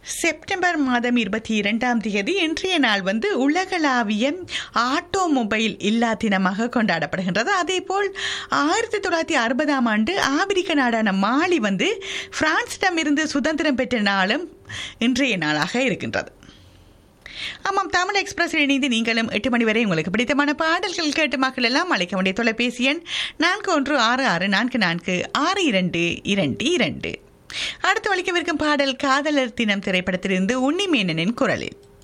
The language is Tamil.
செப்டம்பர் மாதம் 22ஆம் தேதி இன்றைய நாள் உலகளாவிய ஆட்டோமொபைல் இல்லா தினமாக கொண்டாடப்படுகின்றது. அதேபோல் 1960ஆம் ஆண்டு ஆப்பிரிக்க நாடான மாலி பிரான்சிடமிருந்து சுதந்திரம் பெற்ற நாளும் இன்றைய நாளாக இருக்கின்றது. ஆமாம், தமிழ் எக்ஸ்பிரஸ் இணைந்து நீங்களும் 8 மணி வரை உங்களுக்கு பிடித்தமான பாடல்கள் கேட்டு மக்கள் எல்லாம் அழைக்க வேண்டிய தொலைபேசி எண் 416644262222. அடுத்து ஒலிக்கவிருக்கும் பாடல் காதலர் தினம் திரைப்படத்திலிருந்து உன்னிமேனனின் குரலில்.